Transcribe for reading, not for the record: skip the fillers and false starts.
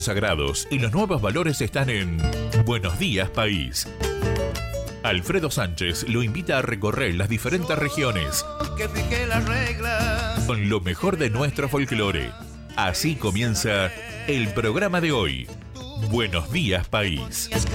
sagrados y los nuevos valores están en Buenos Días País. Alfredo Sánchez lo invita a recorrer las diferentes regiones Que fijé las reglas. con lo mejor de nuestro folclore. Así comienza el programa de hoy. Buenos Días País.